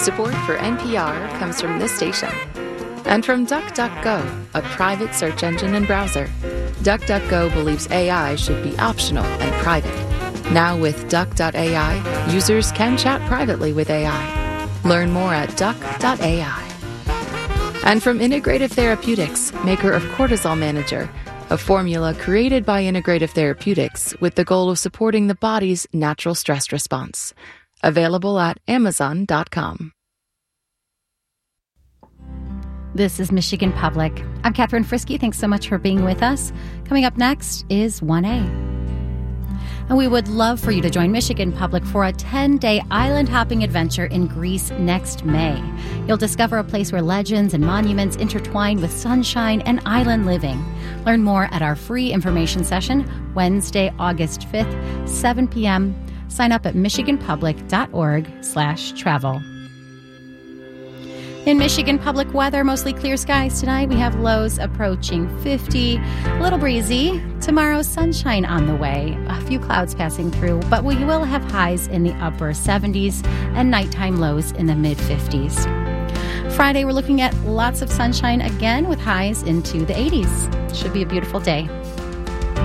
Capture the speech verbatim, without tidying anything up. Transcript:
Support for N P R comes from this station and from DuckDuckGo, a private search engine and browser. DuckDuckGo believes A I should be optional and private. Now with Duck dot A I, users can chat privately with A I. Learn more at Duck dot A I. And from Integrative Therapeutics, maker of Cortisol Manager, a formula created by Integrative Therapeutics with the goal of supporting the body's natural stress response. Available at Amazon dot com. This is Michigan Public. I'm Catherine Frisky. Thanks so much for being with us. Coming up next is one A. And we would love for you to join Michigan Public for a ten-day island-hopping adventure in Greece next May. You'll discover a place where legends and monuments intertwine with sunshine and island living. Learn more at our free information session, Wednesday, August fifth, seven p.m. Sign up at michiganpublic.org slash travel. In Michigan Public weather, mostly clear skies tonight. We have lows approaching fifty, a little breezy. Tomorrow, sunshine on the way, a few clouds passing through, but we will have highs in the upper seventies and nighttime lows in the mid-fifties. Friday, we're looking at lots of sunshine again with highs into the eighties. Should be a beautiful day.